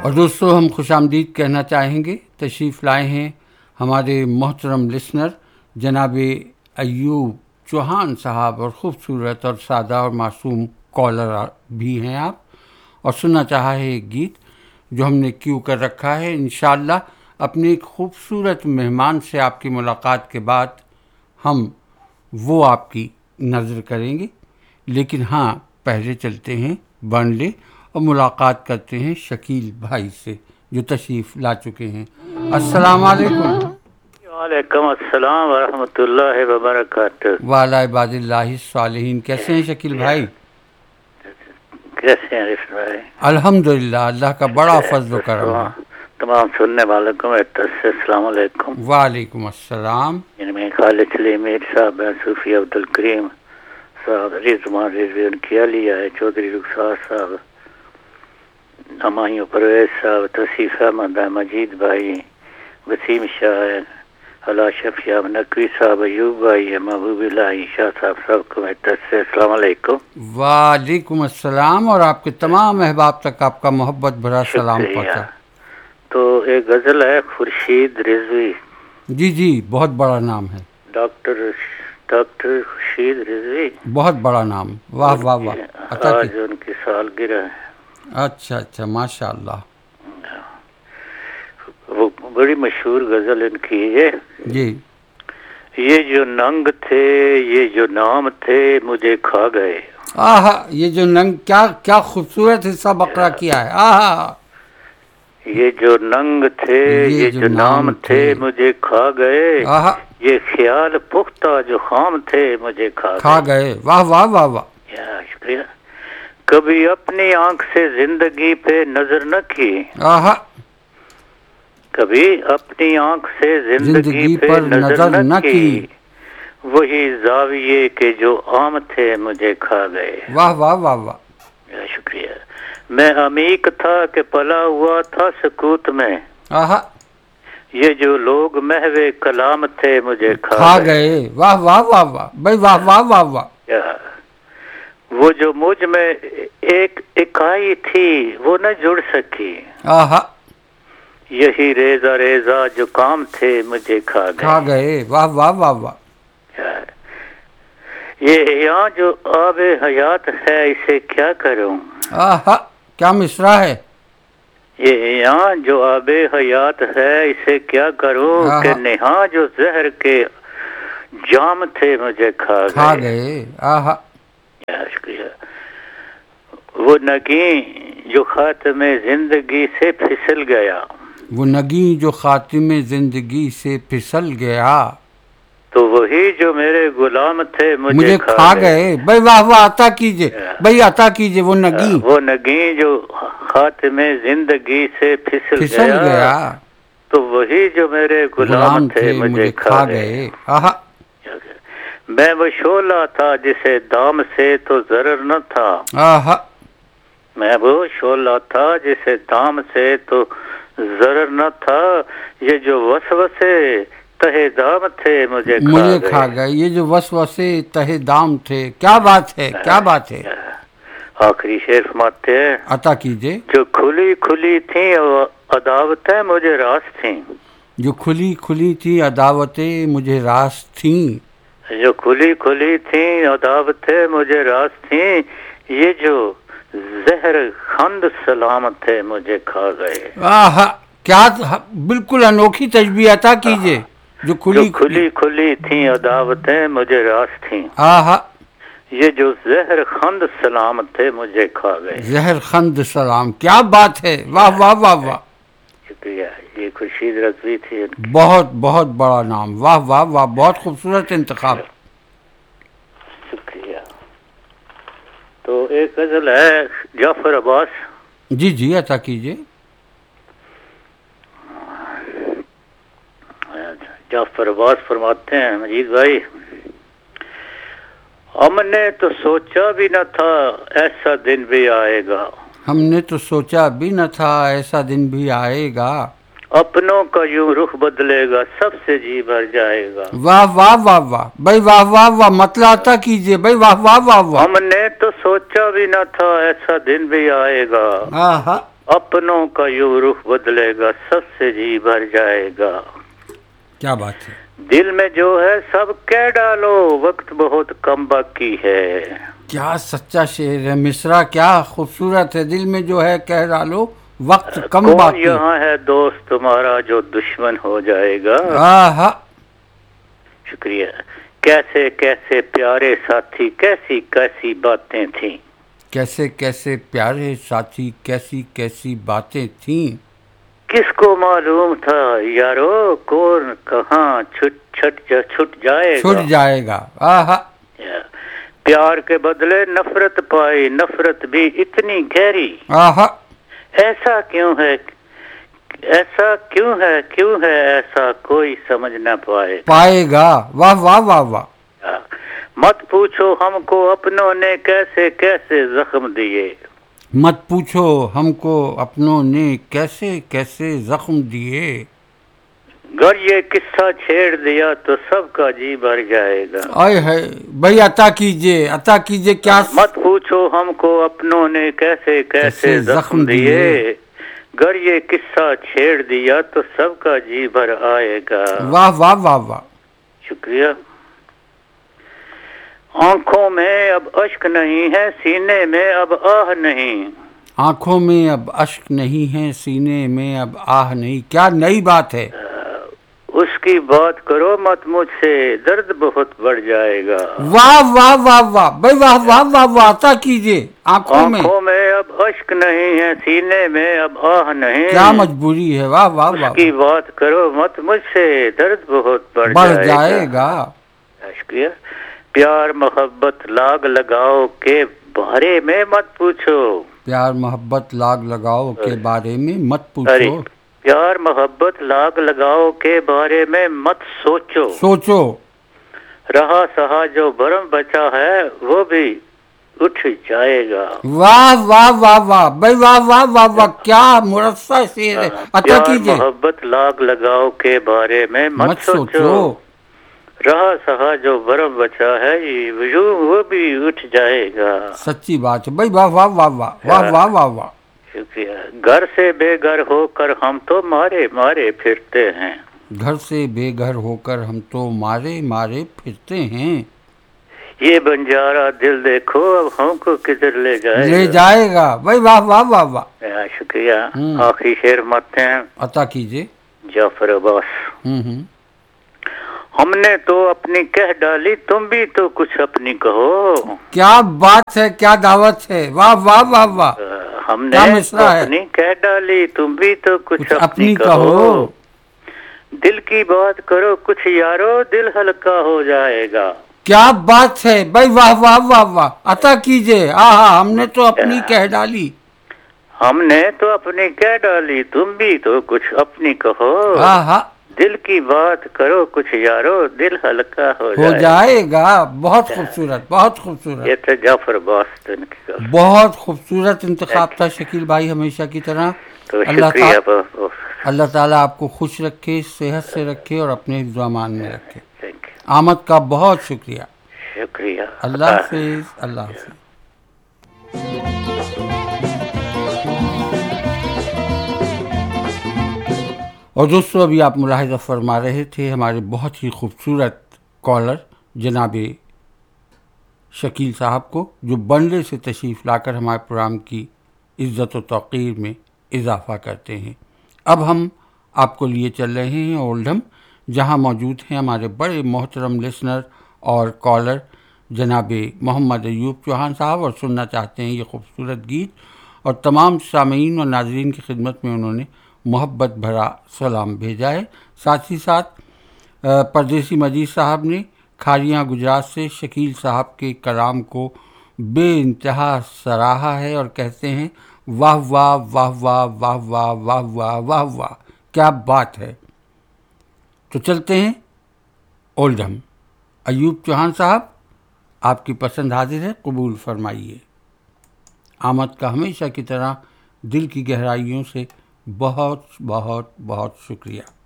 اور دوستو ہم خوش آمدید کہنا چاہیں گے، تشریف لائے ہیں ہمارے محترم لسنر جناب ایوب چوہان صاحب، اور خوبصورت اور سادہ اور معصوم کالر بھی ہیں آپ، اور سننا چاہا ہے ایک گیت جو ہم نے کیوں کر رکھا ہے۔ انشاءاللہ اپنے ایک خوبصورت مہمان سے آپ کی ملاقات کے بعد ہم وہ آپ کی نظر کریں گے، لیکن ہاں پہلے چلتے ہیں بانڈے اور ملاقات کرتے ہیں شکیل بھائی سے جو تشریف لا چکے ہیں۔ السلام علیکم۔ وعلیکم السلام ورحمۃ اللہ وبرکاتہ۔ وعلی عباد اللہ الصالحین۔ کیسے ہیں شکیل بھائی؟ کیسے ہیں عارف بھائی؟ الحمدللہ، اللہ کا بڑا فضل و کرم ہے۔ تمام سننے والوں کو میری طرف سے السلام علیکم۔ وعلیکم السلام۔ میں خالد سلیم میر صاحب، صوفی عبد الکریم صاحب، رضوان رضوی ان کی علیہ ہے، چودھری رخسار صاحب، ہمایوں پرویز صاحب، توصیف احمد ہے، مجید بھائی، وسیم شاہ ہے، اللہ شفیع نقوی صاحب، ایوب بھائی ہے، محبوب اللہ شاہ صاحب، سب کو میری طرف سے السلام علیکم۔ وعلیکم السلام، اور آپ کے تمام احباب تک آپ کا محبت بھرا سلام پہنچا۔ تو ایک غزل ہے خورشید رضوی۔ جی جی، بہت بڑا نام ہے، ڈاکٹر خورشید رضوی، بہت بڑا نام۔ واہ واہ واہ، آج ان کی سالگرہ ہے۔ اچھا اچھا، ماشاء اللہ۔ وہ بڑی مشہور غزل ان کی ہے، جی۔ یہ جو ننگ تھے، یہ جو نام تھے، مجھے کھا گئے۔ آہا، یہ جو ننگ، کیا خوبصورت حصہ بقرہ کیا ہے۔ آہا، یہ جو ننگ تھے، یہ جو نام تھے، مجھے کھا گئے۔ آہا، یہ خیال پختہ جو خام تھے، مجھے کھا گئے۔ واہ واہ واہ واہ، شکریہ۔ کبھی اپنی آنکھ سے زندگی پہ نظر نہ کی، آہا، کبھی اپنی آنکھ سے زندگی پہ نظر نہ کی، وہی زاویے کے جو عام تھے، مجھے کھا گئے۔ واہ واہ واہ واہ، شکریہ۔ میں عمیق تھا کہ پلا ہوا تھا سکوت میں، آہا، یہ جو لوگ محو کلام تھے، مجھے کھا گئے۔ واہ واہ واہ واہ بھائی، واہ واہ واہ واہ۔ وہ جو مجھ میں ایک اکائی تھی، وہ نہ جڑ سکی، آہا، یہی ریزہ ریزہ جو کام تھے، مجھے کھا گئے۔ واہ واہ واہ واہ۔ یہ یہاں جو آب حیات ہے، اسے کیا کروں؟ آہا، کیا مصرع ہے۔ یہ یہاں جو آب حیات ہے، اسے کیا کروں کہ نہاں جو زہر کے جام تھے، مجھے کھا گئے۔ آہا، شکریہ۔ وہ نگیں جو خاتم زندگی سے پھسل گیا، وہ نگیں جو خاتم زندگی سے پھسل گیا، تو وہی جو میرے غلام تھے، مجھے کھا گئے۔ بھائی واہ واہ، عطا کیجئے بھائی، عطا کیجئے۔ وہ نگیں جو خاتم زندگی سے پھسل گیا، تو وہی جو میرے غلام تھے، مجھے کھا گئے۔ آہا، میں وہ شعلہ تھا جسے دام سے تو ضرر نہ تھا، آہا، میں وہ شعلہ تھا جسے دام سے تو ضرر نہ تھا، یہ جو وسوسے تہ دام تھے، مجھے کھا گئے۔ یہ جو وسوسے تہ دام تھے، کیا بات ہے، کیا بات ہے۔ آخری شعر فرماتے ہیں، عطا کیجئے۔ جو کھلی کھلی تھیں عداوتیں مجھے راست تھیں، جو کھلی کھلی تھی عداوتیں مجھے راست تھیں، جو کھلی کھلی تھیں عداوتیں مجھے راست تھیں، یہ جو زہر خند سلامت تھے، مجھے کھا گئے۔ آہا، کیا بالکل انوکھی تشبیہ عطا کیجئے۔ جو کھلی کھلی تھیں عداوتیں مجھے راست تھیں، آہا، یہ جو زہر خند سلامت تھے، مجھے کھا گئے۔ زہر خند سلام، کیا بات ہے۔ واہ واہ واہ واہ، شکریہ۔ یہ خورشید رضوی تھی۔ بہت بہت بڑا نام۔ واہ واہ واہ، بہت خوبصورت انتخاب۔ شکریہ۔ تو ایک غزل ہے جعفر عباس۔ جی جی، عطا کیجئے۔ جعفر عباس فرماتے ہیں، مجید بھائی، ہم نے تو سوچا بھی نہ تھا ایسا دن بھی آئے گا، ہم نے تو سوچا بھی نہ تھا ایسا دن بھی آئے گا، اپنوں کا یوں رخ بدلے گا، سب سے جی بھر جائے گا۔ واہ واہ واہ واہ بھائی، واہ واہ واہ، مطلع عطا کیجئے بھائی، واہ واہ واہ واہ۔ ہم نے تو سوچا بھی نہ تھا ایسا دن بھی آئے گا، آہا، اپنوں کا یوں رخ بدلے گا سب سے جی بھر جائے گا. کیا بات ہے. دل میں جو ہے سب کہہ ڈالو وقت بہت کم باقی ہے. کیا سچا شعر ہے مصرع کیا خوبصورت ہے. دل میں جو ہے کہہ ڈالو وقت کم کون باقی. یہاں ہے دوست تمہارا جو دشمن ہو جائے گا. آہا. شکریہ. کیسے کیسے پیارے ساتھی کیسی کیسی باتیں تھیں. کیسے کیسے پیارے ساتھی کیسی کیسی باتیں تھیں. کس کو معلوم تھا یارو کون کہاں چھٹ جائے گا. آہا. پیار کے بدلے نفرت پائی نفرت بھی اتنی گہری. آہا. ایسا کیوں ہے ایسا کوئی سمجھ نہ پائے گا. واہ واہ واہ واہ. مت پوچھو ہم کو اپنوں نے کیسے کیسے زخم دیے. مت پوچھو ہم کو اپنوں نے کیسے کیسے زخم دیے. گر یہ قصہ چھیڑ دیا تو سب کا جی بھر جائے گا. آئے ہے بھائی عطا کیجئے کیا. مت پوچھو ہم کو اپنوں نے کیسے کیسے زخم دیے. گر یہ قصہ چھیڑ دیا تو سب کا جی بھر آئے گا. واہ واہ واہ واہ. شکریہ. آنکھوں میں اب اشک نہیں ہے سینے میں اب آہ نہیں. آنکھوں میں اب اشک نہیں ہے سینے میں اب آہ نہیں. کیا نئی بات ہے. اس کی بات کرو مت مجھ سے درد بہت بڑھ جائے گا. واہ واہ واہ واہ بھائی واہ واہ واہ واہ. عطا کیجئے. آنکھوں میں اب اشک نہیں ہے سینے میں اب آہ نہیں. کیا مجبوری ہے. واہ واہ واہ. اس کی بات کرو مت مجھ سے درد بہت بڑھ جائے گا. شکریہ. پیار محبت لاگ لگاؤ کے بارے میں مت پوچھو. پیار محبت لاگ لگاؤ کے بارے میں مت پوچھو. پیار محبت لاگ لگاؤ کے بارے میں مت سوچو. رہا سہا جو برم بچا ہے وہ بھی اٹھ جائے گا. واہ واہ واہ واہ بھائی واہ واہ واہ واہ. کیا مرصع شعر ہے. عطا کیجئے. محبت لاگ لگاؤ کے بارے میں مت سوچو. رہا سہا جو برم بچا ہے وہ بھی اٹھ جائے گا. سچی بات ہے بھائی. واہ واہ واہ واہ واہ واہ واہ واہ. شکریہ. گھر سے بے گھر ہو کر ہم تو مارے مارے پھرتے ہیں. گھر سے بے گھر ہو کر ہم تو مارے مارے پھرتے ہیں. یہ بنجارا دل دیکھو اب ہم کو کدھر لے جائے گا. بھائی واہ واہ واہ واہ. شکریہ. آخری شعر مت ہیں. عطا کیجئے. جعفر عباس. ہم نے تو اپنی کہہ ڈالی تم بھی تو کچھ اپنی کہو. کیا بات ہے. کیا دعوت ہے. واہ واہ واہ واہ. ہم نے اپنی کہہ ڈالی تم بھی تو کچھ اپنی کہو. دل کی بات کرو کچھ یارو دل ہلکا ہو جائے گا. کیا بات ہے بھائی. واہ واہ واہ واہ. عطا کیجئے. ہم نے تو اپنی کہہ ڈالی. ہم نے تو اپنی کہہ ڈالی تم بھی تو کچھ اپنی کہو. دل کی بات کرو کچھ یارو دل ہلکا ہو جائے گا. بہت خوبصورت بہت خوبصورت. یہ تو جعفر عباس. بہت خوبصورت انتخاب تھا شکیل بھائی ہمیشہ کی طرح. اللہ تعالیٰ آپ کو خوش رکھے صحت سے رکھے اور اپنے حفظ و امان میں رکھے. آمد کا بہت شکریہ. اللہ حافظ. اللہ حافظ. اور دوستو ابھی آپ ملاحظہ فرما رہے تھے ہمارے بہت ہی خوبصورت کالر جناب شکیل صاحب کو جو بنڈے سے تشریف لا کر ہمارے پروگرام کی عزت و توقیر میں اضافہ کرتے ہیں. اب ہم آپ کو لیے چل رہے ہیں اولڈھم جہاں موجود ہیں ہمارے بڑے محترم لسنر اور کالر جناب محمد ایوب چوہان صاحب اور سننا چاہتے ہیں یہ خوبصورت گیت. اور تمام سامعین اور ناظرین کی خدمت میں انہوں نے محبت بھرا سلام بھیجا ہے. ساتھ ہی ساتھ پردیسی مجید صاحب نے کھاریاں گجرات سے شکیل صاحب کے کلام کو بے انتہا سراہا ہے اور کہتے ہیں واہ واہ واہ واہ واہ واہ واہ واہ واہ واہ. کیا بات ہے. تو چلتے ہیں اولڈھم. ایوب چوہان صاحب آپ کی پسند حاضر ہے. قبول فرمائیے. آمد کا ہمیشہ کی طرح دل کی گہرائیوں سے بہت بہت بہت شکریہ.